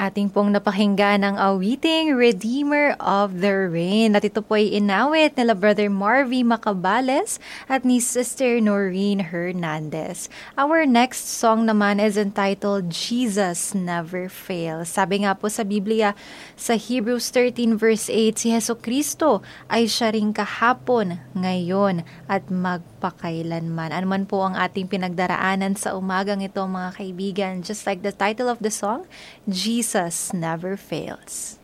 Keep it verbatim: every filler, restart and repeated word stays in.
Ating pong napakinggan ang awiting Redeemer of the Rain. At ito po ay inawit nila Brother Marvy Macabales at ni Sister Noreen Hernandez. Our next song naman is entitled Jesus Never Fails. Sabi nga po sa Biblia, sa Hebrews thirteen verse eight, si Jesucristo ay siya ring kahapon, ngayon at magpakailanman. Ano man po ang ating pinagdaraanan sa umagang ito mga kaibigan, just like the title of the song, Jesus Never Fails.